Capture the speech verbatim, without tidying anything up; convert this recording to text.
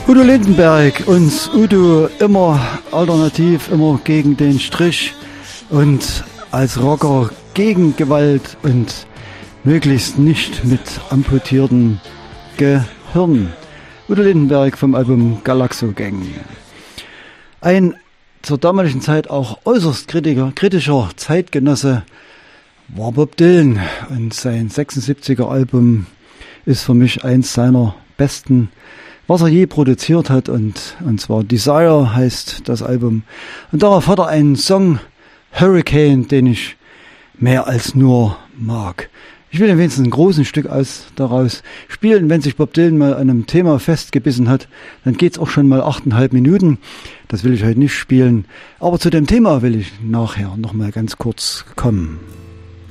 Udo Lindenberg und Udo immer alternativ, immer gegen den Strich und als Rocker gegen Gewalt und möglichst nicht mit amputiertem Gehirn. Udo Lindenberg vom Album Galaxo Gang. Ein zur damaligen Zeit auch äußerst kritiker, kritischer Zeitgenosse war Bob Dylan und sein sechsundsiebziger Album ist für mich eins seiner besten, was er je produziert hat, und, und zwar Desire heißt das Album. Und darauf hat er einen Song, Hurricane, den ich mehr als nur mag. Ich will wenigstens ein großes Stück aus daraus spielen. Wenn sich Bob Dylan mal an einem Thema festgebissen hat, dann geht's auch schon mal achteinhalb Minuten. Das will ich heute nicht spielen. Aber zu dem Thema will ich nachher noch mal ganz kurz kommen.